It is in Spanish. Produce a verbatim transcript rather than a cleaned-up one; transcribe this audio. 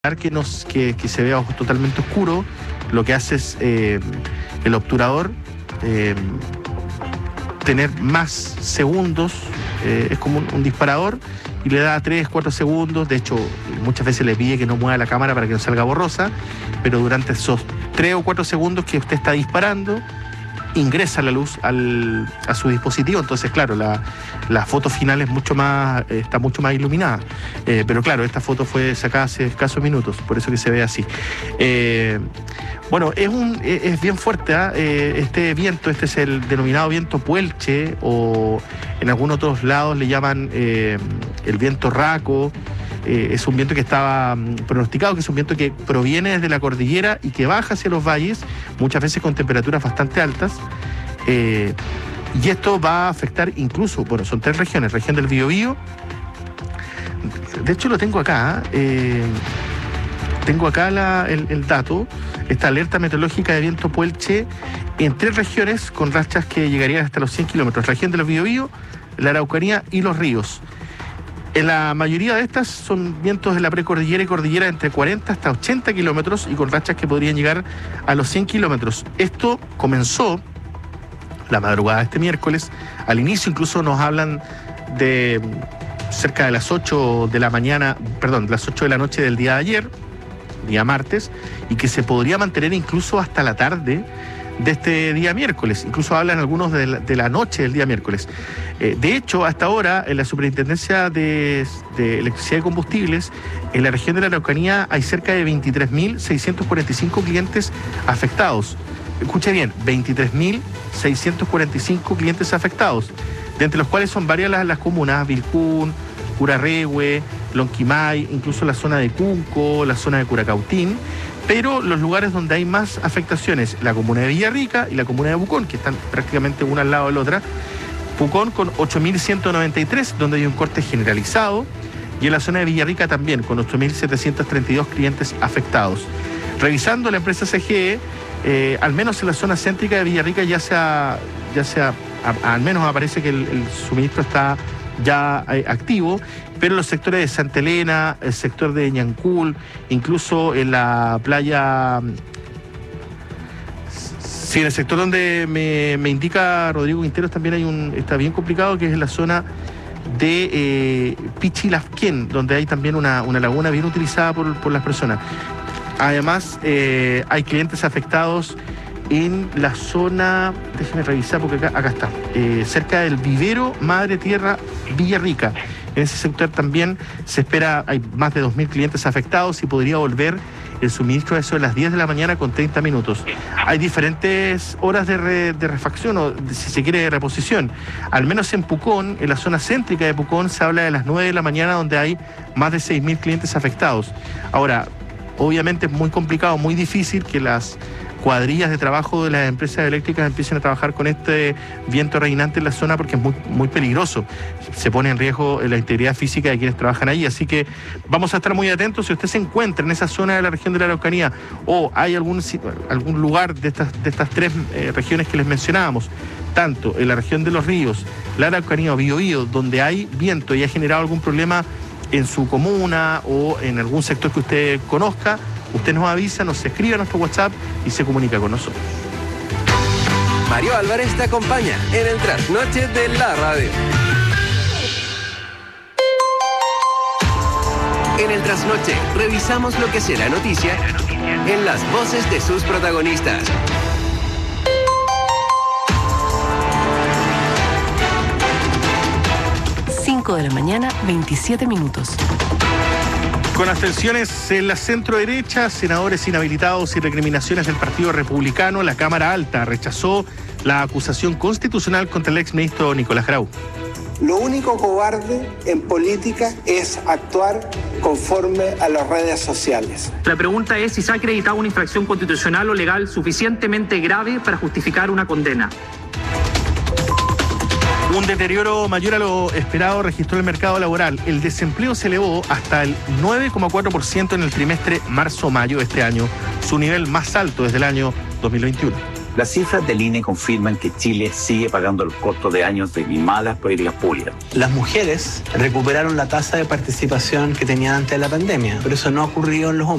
Que, nos, que, que se vea totalmente oscuro, lo que hace es eh, el obturador eh, tener más segundos, eh, es como un, un disparador y le da tres, cuatro segundos. De hecho, muchas veces le pide que no mueva la cámara para que no salga borrosa, pero durante esos tres o cuatro segundos que usted está disparando, ingresa la luz al, a su dispositivo. Entonces, claro, la, la foto final es mucho más, eh, está mucho más iluminada. Eh, pero claro, esta foto fue sacada hace escasos minutos, por eso que se ve así. Eh, bueno, es, un, es bien fuerte, ¿eh? Eh, este viento, este es el denominado viento Puelche, o en algunos otros lados le llaman eh, el viento Raco. Eh, es un viento que estaba um, pronosticado, que es un viento que proviene desde la cordillera y que baja hacia los valles, muchas veces con temperaturas bastante altas. Eh, y esto va a afectar incluso, bueno, son tres regiones, región del Biobío. De hecho lo tengo acá, eh, tengo acá la, el, el dato, esta alerta meteorológica de viento Puelche en tres regiones con rachas que llegarían hasta los cien kilómetros, región del Biobío, la Araucanía y los ríos. En la mayoría de estas son vientos de la precordillera y cordillera entre cuarenta hasta ochenta kilómetros y con rachas que podrían llegar a los cien kilómetros. Esto comenzó la madrugada de este miércoles. Al inicio incluso nos hablan de cerca de las ocho de la mañana, perdón, las ocho de la noche del día de ayer, día martes, y que se podría mantener incluso hasta la tarde de este día miércoles. Incluso hablan algunos de la, de la noche del día miércoles. Eh, de hecho, hasta ahora, en la Superintendencia de, de Electricidad y Combustibles, en la región de la Araucanía hay cerca de veintitrés mil seiscientos cuarenta y cinco clientes afectados. Escuche bien, veintitrés mil seiscientos cuarenta y cinco clientes afectados, de entre los cuales son varias las, las comunas: Vilcún, Curarrehue, Lonquimay, incluso la zona de Cunco, la zona de Curacautín. Pero los lugares donde hay más afectaciones, la comuna de Villarrica y la comuna de Pucón, que están prácticamente una al lado de la otra. Pucón con ocho mil ciento noventa y tres, donde hay un corte generalizado, y en la zona de Villarrica también, con ocho mil setecientos treinta y dos clientes afectados. Revisando la empresa C G E, eh, al menos en la zona céntrica de Villarrica ya sea, ya sea a, al menos aparece que el, el suministro está ya eh, activo, pero en los sectores de Santa Elena, el sector de Ñancul, incluso en la playa, sí, en el sector donde me, me indica Rodrigo Quinteros también hay un, está bien complicado, que es en la zona de eh, Pichilafquén, donde hay también una, una laguna bien utilizada por, por las personas. Además, eh, hay clientes afectados en la zona, déjeme revisar porque acá, acá está, eh, cerca del vivero Madre Tierra Villarrica. En ese sector también se espera, hay más de dos mil clientes afectados y podría volver el suministro a eso de las diez de la mañana con treinta minutos. Hay diferentes horas de, re, de refacción o, de, si se quiere, de reposición. Al menos en Pucón, en la zona céntrica de Pucón, se habla de las nueve de la mañana, donde hay más de seis mil clientes afectados. Ahora, obviamente es muy complicado, muy difícil que las cuadrillas de trabajo de las empresas eléctricas empiecen a trabajar con este viento reinante en la zona, porque es muy, muy peligroso. Se pone en riesgo la integridad física de quienes trabajan ahí. Así que vamos a estar muy atentos. Si usted se encuentra en esa zona de la región de la Araucanía, o hay algún, algún lugar de estas, de estas tres eh, regiones que les mencionábamos, tanto en la región de los ríos, la Araucanía o Biobío, donde hay viento y ha generado algún problema en su comuna o en algún sector que usted conozca, usted nos avisa, nos escribe a nuestro WhatsApp y se comunica con nosotros. Mario Álvarez te acompaña en el trasnoche de la radio. En el trasnoche revisamos lo que será noticia en las voces de sus protagonistas. cinco de la mañana, veintisiete minutos. Con abstenciones en la centro derecha, senadores inhabilitados y recriminaciones del Partido Republicano, la Cámara Alta rechazó la acusación constitucional contra el exministro Nicolás Grau. Lo único cobarde en política es actuar conforme a las redes sociales. La pregunta es si se ha acreditado una infracción constitucional o legal suficientemente grave para justificar una condena. Un deterioro mayor a lo esperado registró el mercado laboral. El desempleo se elevó hasta el nueve coma cuatro por ciento en el trimestre marzo-mayo de este año, su nivel más alto desde el año dos mil veintiuno. Las cifras del I N E confirman que Chile sigue pagando los costos de años de malas políticas públicas. Las mujeres recuperaron la tasa de participación que tenían antes de la pandemia, pero eso no ha ocurrido en los hombres.